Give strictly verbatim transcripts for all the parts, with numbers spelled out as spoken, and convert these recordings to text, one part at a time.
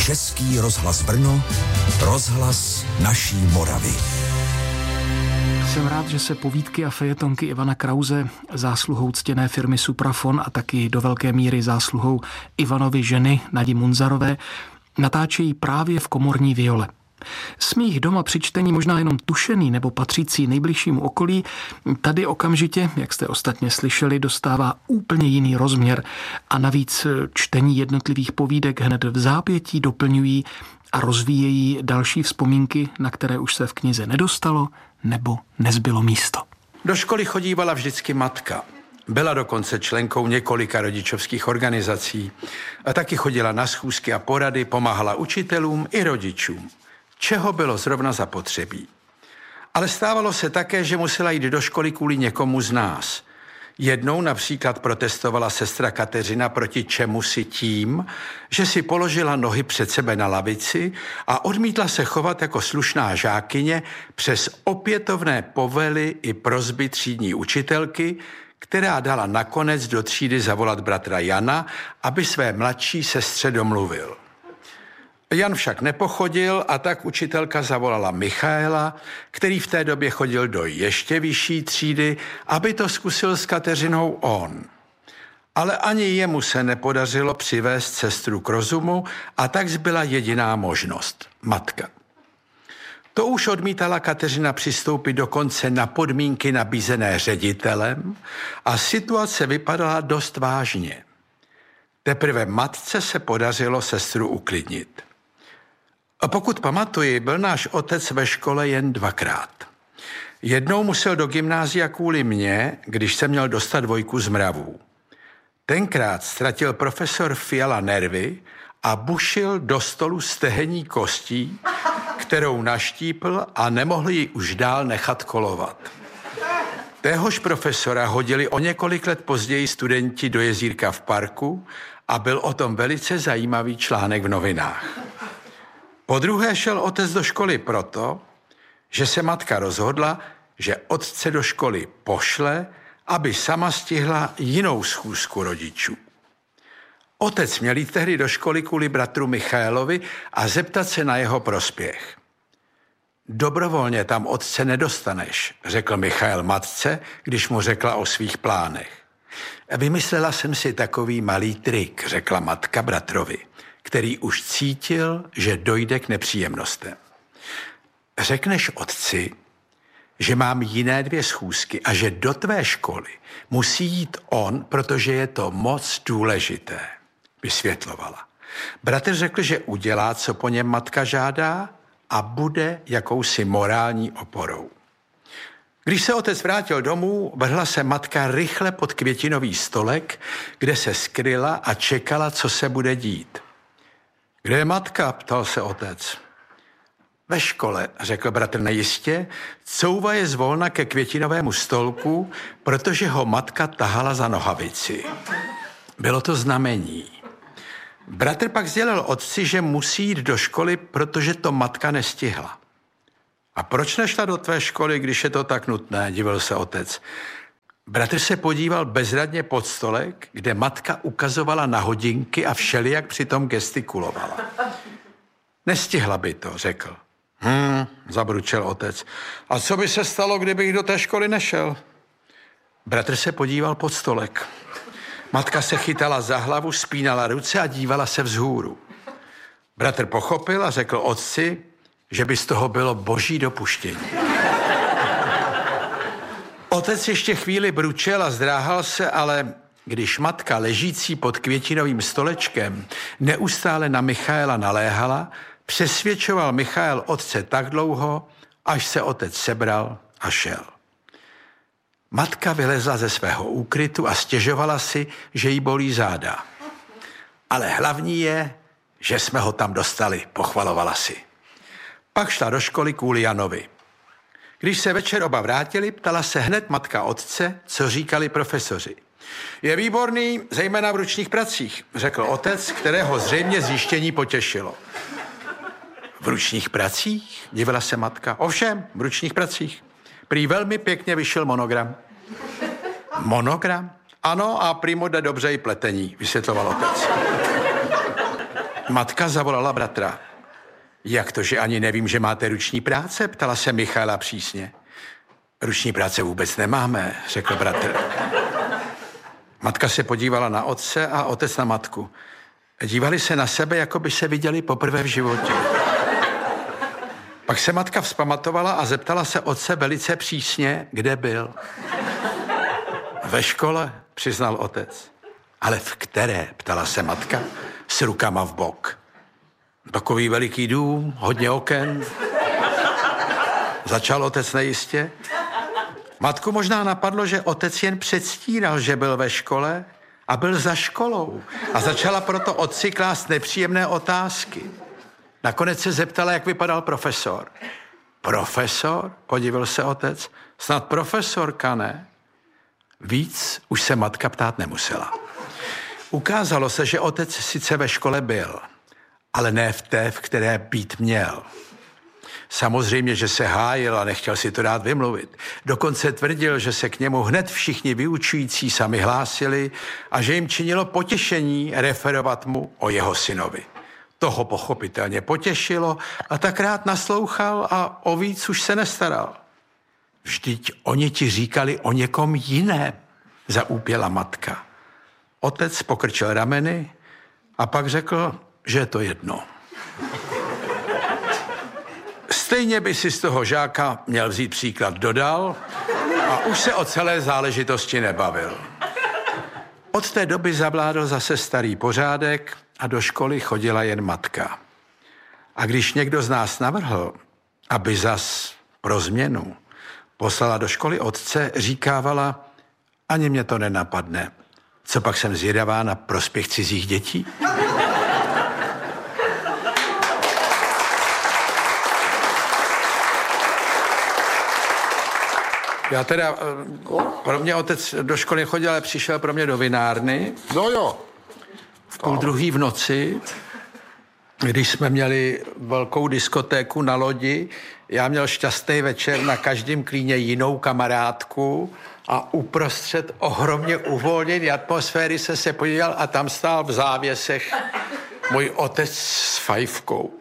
Český rozhlas Brno, rozhlas naší Moravy. Jsem rád, že se povídky a fejetonky Ivana Krause zásluhou ctěné firmy Suprafon a taky do velké míry zásluhou Ivanovy ženy Nadi Munzarové natáčejí právě v komorní viole. Smích doma při čtení možná jenom tušený nebo patřící nejbližšímu okolí, tady okamžitě, jak jste ostatně slyšeli, dostává úplně jiný rozměr a navíc čtení jednotlivých povídek hned v zápětí doplňují a rozvíjejí další vzpomínky, na které už se v knize nedostalo nebo nezbylo místo. Do školy chodívala vždycky matka. Byla dokonce členkou několika rodičovských organizací a taky chodila na schůzky a porady, pomáhala učitelům i rodičům, čeho bylo zrovna zapotřebí. Ale stávalo se také, že musela jít do školy kvůli někomu z nás. Jednou například protestovala sestra Kateřina proti čemusi tím, že si položila nohy před sebe na lavici a odmítla se chovat jako slušná žákyně přes opětovné povely i prosby třídní učitelky, která dala nakonec do třídy zavolat bratra Jana, aby své mladší sestře domluvil. Jan však nepochodil a tak učitelka zavolala Michaela, který v té době chodil do ještě vyšší třídy, aby to zkusil s Kateřinou on. Ale ani jemu se nepodařilo přivést sestru k rozumu a tak zbyla jediná možnost – matka. To už odmítala Kateřina přistoupit dokonce na podmínky nabízené ředitelem a situace vypadala dost vážně. Teprve matce se podařilo sestru uklidnit. A pokud pamatuji, byl náš otec ve škole jen dvakrát. Jednou musel do gymnázia kvůli mně, když jsem měl dostat dvojku z mravů. Tenkrát ztratil profesor Fiala nervy a bušil do stolu stehení kostí, kterou naštípl a nemohl ji už dál nechat kolovat. Téhož profesora hodili o několik let později studenti do jezírka v parku a byl o tom velice zajímavý článek v novinách. Podruhé šel otec do školy proto, že se matka rozhodla, že otce do školy pošle, aby sama stihla jinou schůzku rodičů. Otec měl jít tehdy do školy kvůli bratru Michaelovi a zeptat se na jeho prospěch. Dobrovolně tam otce nedostaneš, řekl Michael matce, když mu řekla o svých plánech. Vymyslela jsem si takový malý trik, řekla matka bratrovi, který už cítil, že dojde k nepříjemnostem. Řekneš otci, že mám jiné dvě schůzky a že do tvé školy musí jít on, protože je to moc důležité, vysvětlovala. Bratr řekl, že udělá, co po něm matka žádá a bude jakousi morální oporou. Když se otec vrátil domů, vrhla se matka rychle pod květinový stolek, kde se skryla a čekala, co se bude dít. Kde je matka? Ptal se otec. Ve škole, řekl bratr nejistě, couva je zvolna ke květinovému stolku, protože ho matka tahala za nohavici. Bylo to znamení. Bratr pak sdělil otci, že musí jít do školy, protože to matka nestihla. A proč nešla do tvé školy, když je to tak nutné, divil se otec. Bratr se podíval bezradně pod stolek, kde matka ukazovala na hodinky a všelijak přitom gestikulovala. Nestihla by to, řekl. Hm, zabručel otec. A co by se stalo, kdybych do té školy nešel? Bratr se podíval pod stolek. Matka se chytala za hlavu, spínala ruce a dívala se vzhůru. Bratr pochopil a řekl otci, že by z toho bylo boží dopuštění. Otec ještě chvíli bručel a zdráhal se, ale když matka ležící pod květinovým stolečkem neustále na Michaela naléhala, přesvědčoval Michael otce tak dlouho, až se otec sebral a šel. Matka vylezla ze svého úkrytu a stěžovala si, že jí bolí záda. Ale hlavní je, že jsme ho tam dostali, pochvalovala si. Pak šla do školy kvůli Janovi. Když se večer oba vrátili, ptala se hned matka otce, co říkali profesoři. Je výborný, zejména v ručních pracích, řekl otec, kterého zřejmě zjištění potěšilo. V ručních pracích? Divila se matka. Ovšem, v ručních pracích. Prý velmi pěkně vyšel monogram. Monogram? Ano, a prý mu jde dobře i pletení, vysvětloval otec. Matka zavolala bratra. Jak to, že ani nevím, že máte ruční práce? Ptala se Michaela přísně. Ruční práce vůbec nemáme, řekl bratr. Matka se podívala na otce a otec na matku. Dívali se na sebe, jako by se viděli poprvé v životě. Pak se matka vzpamatovala a zeptala se otce velice přísně, kde byl. Ve škole, přiznal otec. Ale v které, ptala se matka, s rukama v bok. Takový veliký dům, hodně oken. Začal otec nejistě. Matku možná napadlo, že otec jen předstíral, že byl ve škole a byl za školou. A začala proto otci klást nepříjemné otázky. Nakonec se zeptala, jak vypadal profesor. Profesor? Podivil se otec. Snad profesorka, ne? Víc už se matka ptát nemusela. Ukázalo se, že otec sice ve škole byl, ale ne v té, v které být měl. Samozřejmě, že se hájil a nechtěl si to dát vymluvit. Dokonce tvrdil, že se k němu hned všichni vyučující sami hlásili a že jim činilo potěšení referovat mu o jeho synovi. To ho pochopitelně potěšilo a tak rád naslouchal a o víc už se nestaral. Vždyť oni ti říkali o někom jiném, zaúpěla matka. Otec pokrčil rameny a pak řekl, že je to jedno. Stejně by si z toho žáka měl vzít příklad, dodal a už se o celé záležitosti nebavil. Od té doby zavládl zase starý pořádek a do školy chodila jen matka. A když někdo z nás navrhl, aby zas pro změnu poslala do školy otce, říkávala, ani mě to nenapadne. Co pak jsem zvědavá na prospěch cizích dětí? Já teda, pro mě otec do školy chodil, ale přišel pro mě do vinárny. No jo. V půl druhý v noci, když jsme měli velkou diskotéku na lodi, já měl šťastný večer, na každém klíně jinou kamarádku a uprostřed ohromně uvolněné atmosféry jsem se podíval a tam stál v závěsech můj otec s fajfkou.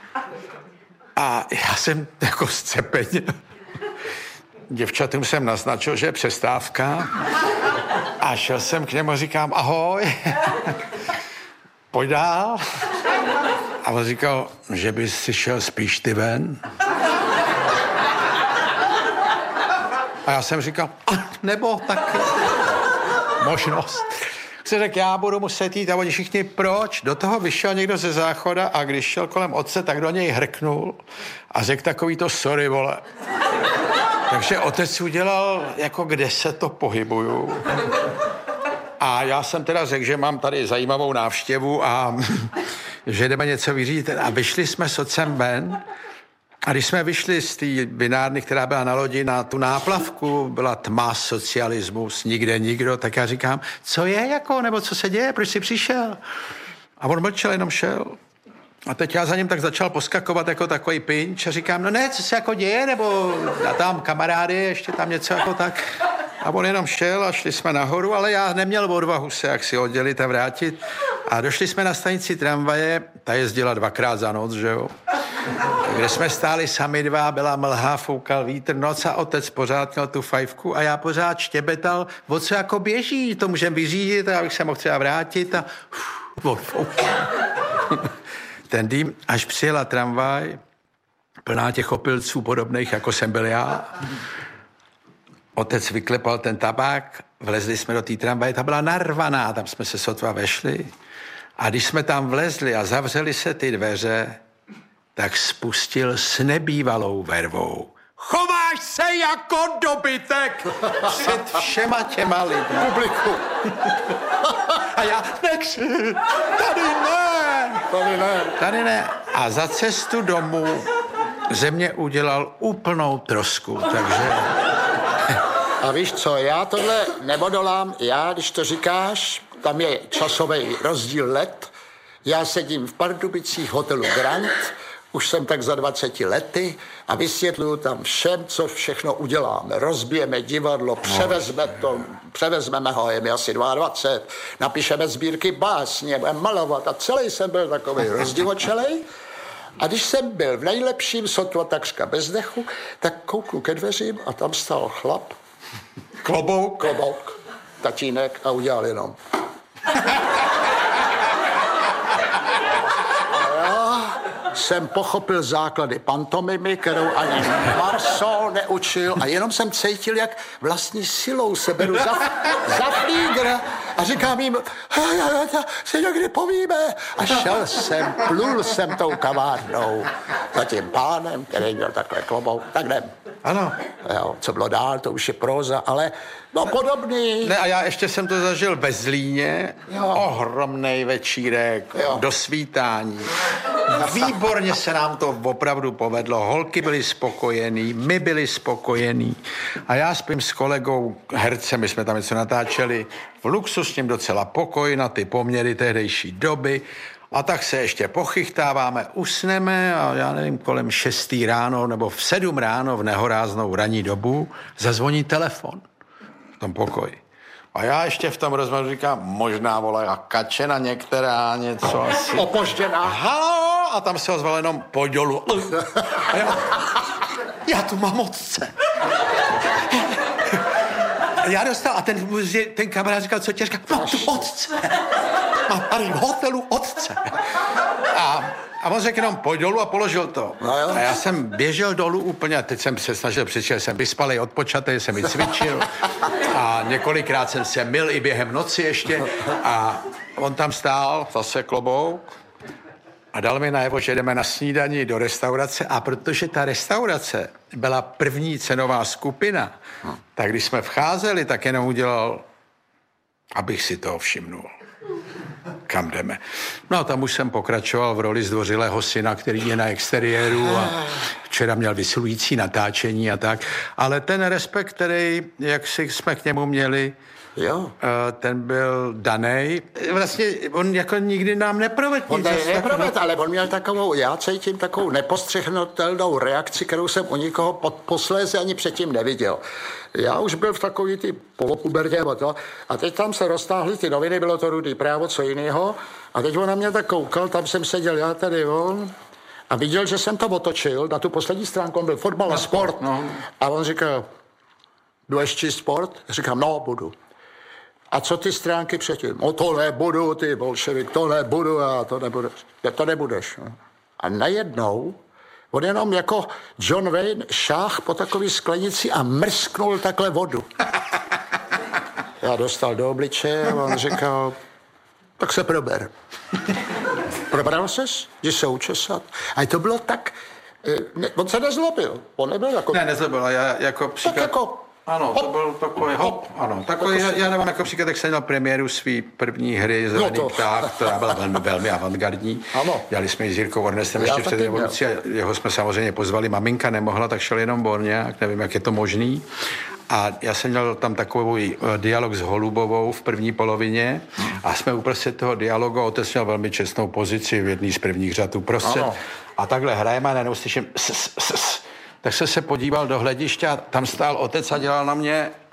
A já jsem jako zcepeněl. Děvčatům jsem naznačil, že je přestávka a šel jsem k němu a říkám, ahoj, pojď dál. A on říkal, že bys si šel spíš ty ven. A já jsem říkal, nebo tak možnost. Si řekl, já budu muset jít a oni všichni, proč? Do toho vyšel někdo ze záchoda a když šel kolem otce, tak do něj hrknul a řekl takový to sorry, vole. Takže otec udělal, jako kde se to pohybuju. A já jsem teda řekl, že mám tady zajímavou návštěvu a že jdeme něco vyřídit. A vyšli jsme s otcem ven. A když jsme vyšli z té vinárny, která byla na lodi, na tu náplavku, byla tma, socialismus, nikde nikdo, tak já říkám, co je jako, nebo co se děje, proč jsi přišel? A on mlčel, jenom šel. A teď já za ním tak začal poskakovat jako takový pinč a říkám, no ne, co se jako děje, nebo já tam kamarády, ještě tam něco jako tak. A on jenom šel a šli jsme nahoru, ale já neměl odvahu se jak si oddělit a vrátit. A došli jsme na stanici tramvaje, ta jezdila dvakrát za noc, že jo. Kde jsme stáli sami dva, byla mlha, foukal vítr, noc a otec pořád měl tu fajfku a já pořád štěbetal, o co jako běží, to můžeme vyřídit, a abych se mohl třeba vrátit a uf, ten dým, až přijela tramvaj, plná těch opilců podobných, jako jsem byl já. Otec vyklepal ten tabák, vlezli jsme do té tramvaje, ta byla narvaná, tam jsme se sotva vešli. A když jsme tam vlezli a zavřeli se ty dveře, tak spustil s nebývalou vervou. Chováš se jako dobytek před všema těma lidmi. Publiku. A já, nechci, tady ne. Tady ne. Tady ne. A za cestu domů ze mě udělal úplnou trosku, takže... A víš co, já tohle neodolám, já, když to říkáš, tam je časový rozdíl let, já sedím v Pardubicích hotelu Grand, už jsem tak za dvaceti lety a vysvětluju tam všem, co všechno uděláme. Rozbijeme divadlo, převezme to, převezmeme ho, je mi asi dvacet dva, napíšeme sbírky básně, budeme malovat a celý jsem byl takový rozdivočelej. A když jsem byl v nejlepším, sotva takřka bez dechu, tak kouknu ke dveřím a tam stál chlap. Klobouk. Klobouk, tatínek a udělal jenom. Jsem pochopil základy pantomimy, kterou ani Marceau neučil a jenom jsem cítil, jak vlastní silou se beru za, za flígr a říkám jim, si někdy povíme. A šel jsem, plul jsem tou kavárnou za tím pánem, který měl takhle klobouk, tak jdem. Ano. Jo, co bylo dál, to už je próza, ale no podobný. Ne, a já ještě jsem to zažil ve Zlíně, jo. Ohromnej večírek, jo. Do svítání. Výborně se nám to opravdu povedlo, holky byly spokojený, my byli spokojení a já spím s kolegou hercem, my jsme tam něco natáčeli, v luxusním docela pokoj na ty poměry tehdejší doby. A tak se ještě pochychtáváme, usneme a já nevím, kolem šestý ráno nebo v sedm ráno v nehoráznou ranní dobu zazvoní telefon v tom pokoji. A já ještě v tom rozhovoru říkám, možná volá kačena některá, něco asi. Opožděná. Halo! A tam se ozval jenom pojď dolů. A já, já tu mám otce. Já dostal a ten, ten kamarád říkal, co tě říká, mám tu otce. Mám tady v hotelu otce. A, a on řekl jenom, pojď dolů a položil to. No jo. A já jsem běžel dolů úplně, a teď jsem se snažil přečet, jsem vyspalej, odpočatej, jsem i cvičil. A několikrát jsem se myl i během noci ještě. A on tam stál, zase klobouk. A dal mi najevo, že jdeme na snídani do restaurace a protože ta restaurace byla první cenová skupina, tak když jsme vcházeli, tak jenom udělal, abych si toho všimnul. Kam jdeme? No a tam už jsem pokračoval v roli zdvořilého syna, který je na exteriéru a včera měl vysilující natáčení a tak. Ale ten respekt, který, jak si jsme k němu měli, jo. Ten byl danej. Vlastně on jako nikdy nám neprovedl. On ne, neprovedl, ale on měl takovou, já cítím takovou nepostřehnutelnou reakci, kterou jsem u nikoho pod, posléze ani předtím neviděl. Já už byl v takový ty polopubertě a teď tam se roztáhly ty noviny, bylo to Rudý právo, co jiného. A teď on na mě tak koukal, tam jsem seděl já tady on a viděl, že jsem to otočil. Na tu poslední stránku on byl fotbal a sport. No. A on říkal, budeš číst sport? Říkám, no, budu. A co ty stránky předtím? No to nebudu, ty bolševik, to nebudu a to nebudeš. To nebudeš. No. A najednou on jenom jako John Wayne šáh po takový sklenici a mrsknul takhle vodu. Já dostal do obličeje a on říkal, tak se prober. Probral ses? Jdi se učesat? A to bylo tak, ne, on se nezlobil. On nebyl jako... Ne, nezlobil, já jako příklad... Tak jako... Ano, hop. To byl takový hop, hop. Ano, takový, já, já nemám jako příklad, jak jsem měl premiéru svý první hry Zelený no to. pták, která byla velmi, velmi avantgardní. Ano. Dělali jsme ji s Jirkou Ornestem ještě před revolucí a jeho jsme samozřejmě pozvali, maminka nemohla, tak šel jenom Borňák, nevím, jak je to možný. A já jsem měl tam takový dialog s Holubovou v první polovině a jsme uprostřed toho dialogu, otec měl velmi čestnou pozici v jedný z prvních řad uprostřed. Ano. A takhle hrajeme a neuslyším s, s, s, s. Tak se se podíval do hlediště a tam stál otec a dělal na mě